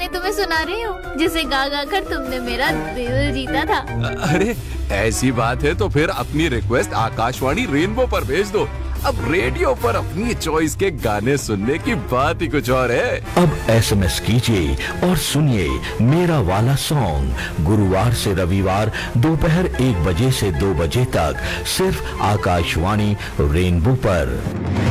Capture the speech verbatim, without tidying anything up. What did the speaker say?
तुम्हें सुना रही हूँ जिसे गा गा कर तुमने मेरा दिल जीता था। अरे ऐसी बात है तो फिर अपनी रिक्वेस्ट आकाशवाणी रेनबो पर भेज दो। अब रेडियो पर अपनी चॉइस के गाने सुनने की बात ही कुछ और है। अब एसएमएस कीजिए और सुनिए मेरा वाला सॉन्ग गुरुवार से रविवार दोपहर एक बजे से दो बजे तक सिर्फ आकाशवाणी रेनबो पर।